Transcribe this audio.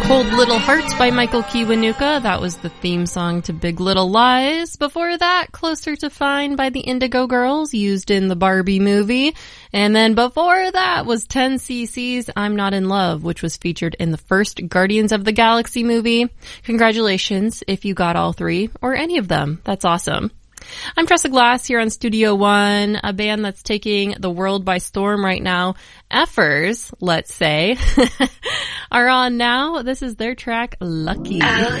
Cold Little Hearts by Michael Kiwanuka. That was the theme song to Big Little Lies. Before that, Closer to Fine by the Indigo Girls, used in the Barbie movie. And then before that was 10cc's I'm Not in Love, which was featured in the first Guardians of the Galaxy movie. Congratulations if you got all three, or any of them. That's awesome. I'm Tressa Glass here on Studio One, a band that's taking the world by storm right now. Effers, let's say, are on now. This is their track, Lucky.